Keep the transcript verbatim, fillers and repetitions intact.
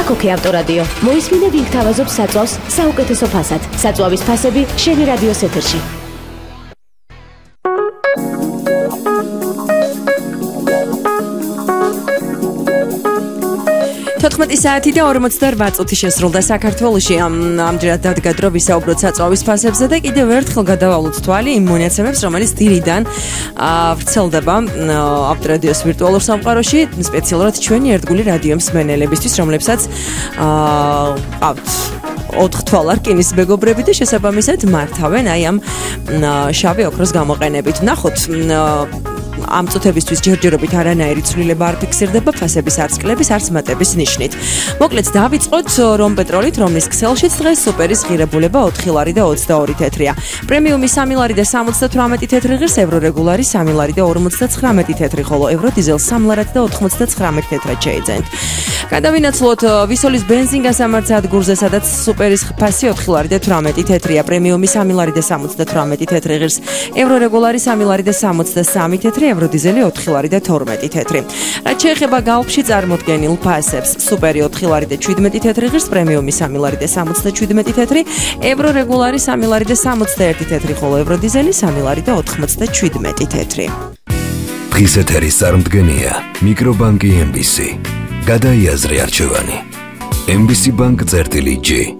ჰაკოქი ავტორადიო. მოისმინე ვინ გთავაზობს საწვავს საუკეთესო ფასად. საწვავის ფასები შენი რადიოს ეთერში. თოთხმეტი საათი და ორმოცდაორბა წუთი შესრულდა საქართველოში. ამჯერად დადგა დრო ვისაუბროთ საწვავის ფასებზე და კიდევ ერთხელ გადავალოთ თვალი იმ მონაცემებს, რომელიც დილიდან ვრცელდება ავტორადიოს ვირტუალურ სამყაროში, სპეციალურად ჩვენი ერთგული რადიო მსმენელებისთვის, რომლებსაც ყავთ ოთხ თვალარ რკინის მეგობრები და შესაბამისად მართავენ აი ამ შავი ოქროს გამოყენებით. ნახოთ ამ წუთებისთვის ჯერჯერობით არანაირი ცვლილება არ ფიქსირდება ფასების არც კლების არც მატების ნიშნით. მოკლედ დავიწყოთ რომ პეტროლით, რომლის ქსელშიც დღეს სუპერის ღირებულება ოთხი ლარი და ოცდაორი თეთრია. პრემიუმი სამი ლარი და სამოცდათვრამეტი თეთრი ღირს, ევრო რეგულარი სამი ლარი და ორმოცდაცხრამეტი თეთრი, ხოლო ევრო დიზელს სამი ლარი და ოთხმოცდაცხრამეტი თეთრად შეიძენთ. გადავინაცვლოთ ვისოლის ბენზინგასამართ სადგურზე, სადაც სუპერის ფასი ოთხი ლარი და თვრამეტი თეთრია, პრემიუმი სამი ლარი და სამოცდათვრამეტი თეთრი ღირს, ევრო რეგულარი სამი ლარი და სამოცდასამი თეთრი, ევრო დიზელი ოთხი ლარი და თორმეტი თეთრი. რაც შეეხება გალფში წარმოდგენილ ფასებს, სუპერი ოთხი ლარი და შვიდმეტი თეთრი ღირს, პრემიუმი სამი ლარი და სამოცდაშვიდმეტი თეთრი, ევრო რეგულარი სამი ლარი და სამოცდაერთი თეთრი, ხოლო ევრო დიზელი სამი ლარი და ოთხმოცდაშვიდმეტი თეთრი. დღის ეთერის წარმდგენია მიკრობანკი ემ ბი სი. გადაიაზრე არჩევანი. ემ ბი სი ბანკ წერტილი ჯი.